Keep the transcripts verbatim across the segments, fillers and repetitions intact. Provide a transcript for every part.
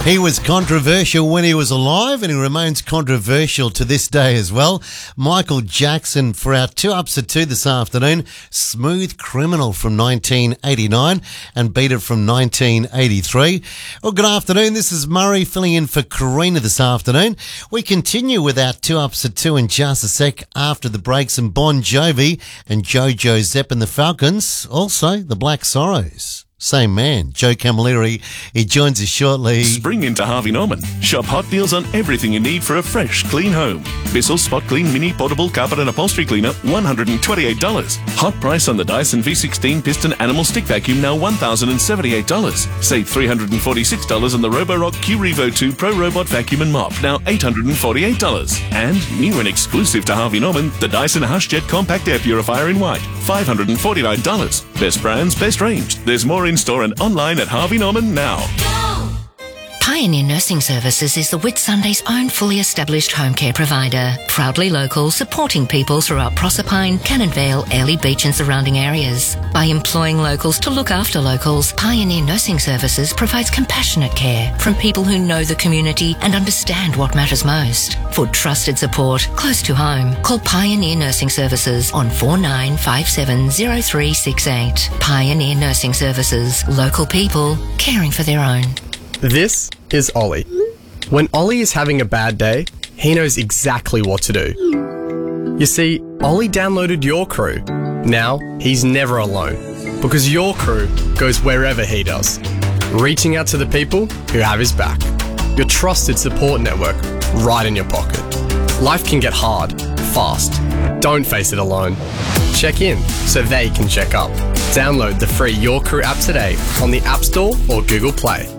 He was controversial when he was alive, and he remains controversial to this day as well. Michael Jackson for our two ups at two this afternoon. Smooth Criminal from nineteen eighty-nine and Beat It from nineteen eighty-three. Well, good afternoon. This is Murray filling in for Karina this afternoon. We continue with our two ups at two in just a sec after the breaks, and Bon Jovi and Jojo Zepp and the Falcons. Also, the Black Sorrows. Same man, Joe Camilleri. He joins us shortly. Spring into Harvey Norman. Shop hot deals on everything you need for a fresh, clean home. Bissell Spot Clean Mini Portable Carpet and Upholstery Cleaner, one hundred twenty-eight dollars. Hot price on the Dyson V sixteen Piston Animal Stick Vacuum, now one thousand seventy-eight dollars. Save three hundred forty-six dollars on the Roborock Q Revo two Pro Robot Vacuum and Mop, now eight hundred forty-eight dollars. And new and exclusive to Harvey Norman, the Dyson HushJet Compact Air Purifier in white, five hundred forty-nine dollars. Best brands, best range. There's more in-store and online at Harvey Norman now. Pioneer Nursing Services is the Whitsunday's own fully established home care provider. Proudly local, supporting people throughout Proserpine, Cannon Vale, Airlie Beach and surrounding areas. By employing locals to look after locals, Pioneer Nursing Services provides compassionate care from people who know the community and understand what matters most. For trusted support close to home, call Pioneer Nursing Services on four nine five seven zero three six eight. Pioneer Nursing Services, local people caring for their own. This is Ollie. When Ollie is having a bad day, he knows exactly what to do. You see, Ollie downloaded Your Crew. Now, he's never alone, because Your Crew goes wherever he does, reaching out to the people who have his back. Your trusted support network right in your pocket. Life can get hard, fast. Don't face it alone. Check in so they can check up. Download the free Your Crew app today on the App Store or Google Play.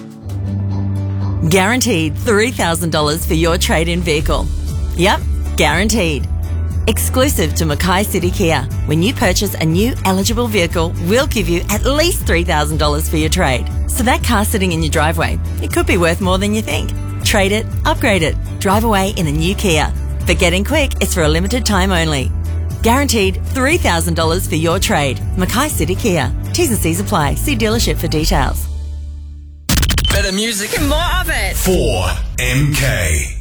Guaranteed three thousand dollars for your trade-in vehicle. Yep, guaranteed. Exclusive to Mackay City Kia. When you purchase a new eligible vehicle, we'll give you at least three thousand dollars for your trade. So that car sitting in your driveway, it could be worth more than you think. Trade it, upgrade it, drive away in a new Kia. But get in quick, it's for a limited time only. Guaranteed three thousand dollars for your trade. Mackay City Kia. T's and C's apply. See dealership for details. Better music and more of it. four M K.